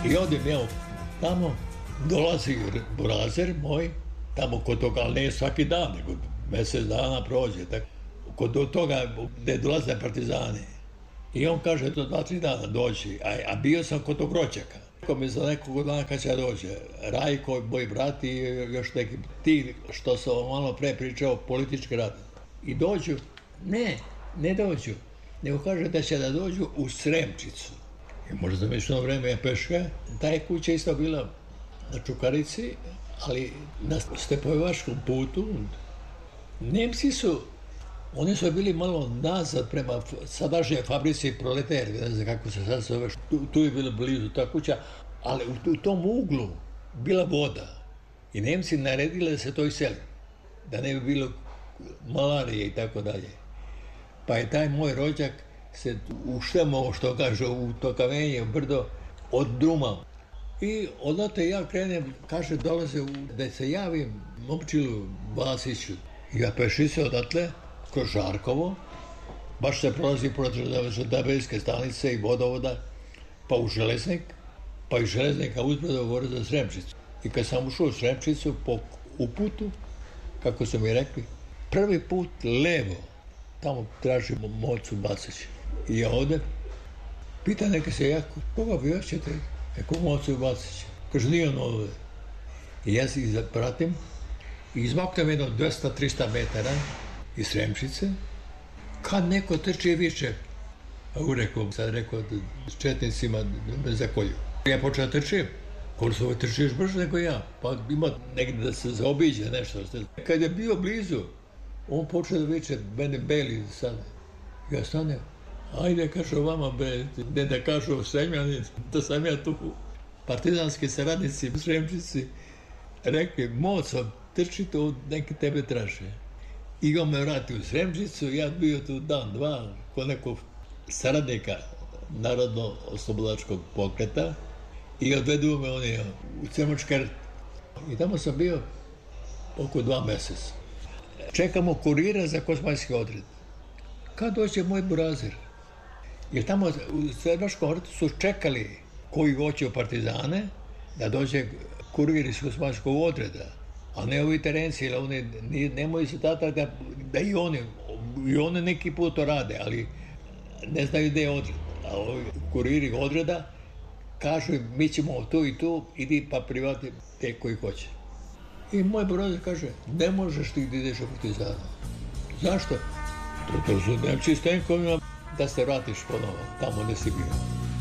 I odem ja tamo, dolazi burazer moj, tamo kod toga, ali ne svaki dan, nego mjesec dana prođe, tako. Kod toga gdje dolaze partizani. I on kaže, do 2-3 dana doći, a bio sam kod tog rođaka. Rekao mi za nekog dana kad će dođe, Rajko, moj brat i još neki, ti što sam malo pre pričao, politički rad. I dođu, ne dođu, nego kaže da će da dođu u Sremčicu. I možda mišljeno vreme je peška. Ta je kuća isto bila na Čukarici, ali na Stepojevačkom putu. Nemci oni su bili malo nazad prema sadašnjoj fabrici Proletar, ne znam kako se sad zove, tu je bila blizu ta kuća, ali u tom uglu bila voda. I Nemci naredili da se to iseli, da ne bi bilo malarije i tako dalje. Pa je taj moj rođak se uštemao, što kaže, u to kamenje, u brdo, oddrumao. I odate ja krenem, kaže, dolaze da se javim Momčilu Vasiću. Ja peši se odatle, kroz Žarkovo, baš se prolazi pored železničke stanice i vodovoda, pa u Železnik, pa iz Železnika uzbrdo gore za Sremčicu. I kad sam ušao u Sremčicu, u putu, kako su mi rekli, prvi put levo, tamo tražimo Mocu Bacić. I ja odem, pita neka se ja, koga vi hoćete? Neko Mocu Bacić. Kaže, nije on ovdje. I ja se pratim i izmaknem jedno 200-300 metara iz Sremčice, kad neko trči više, sad rekao s četnicima me zakolju. Ja počeo trčim, koliko trčiš brže nego ja, pa ima negdje da se zaobiđe nešto. Kad je bio blizu, on počeo da viče, mene beli sad. Ja stanem, ajde kažu vama, ne da kažu Sremljani, da sam ja tu. Partizanski saradnici u Sremčici rekli, Moco, trči tu, neki tebe traže. I on me vrati u Sremčicu, ja bio tu dan, dva, kod nekog saradnika Narodno-oslobodilačkog pokreta i odvedu me oni u Crnočkar. I tamo sam bio oko 2 mjeseca. Čekamo kurira za Kosmajski odred. Kad dođe moj burazer? Jer tamo u Crnočkom odredu su čekali koji hoće u partizane da dođe kurir iz Kosmajskog odreda. A ne ovi terenci, jer oni nemaju zadatak da i oni neki put to rade, ali ne znaju gdje je odred. A ovi kuriri odreda kažu im, mi ćemo tu i tu, idi pa privati te koji hoće. I moj broj kaže, ne možeš ti da ideš u partizanu. Zašto? To su Nemci s tenkovima da se vratiš ponovo, tamo gdje si bio.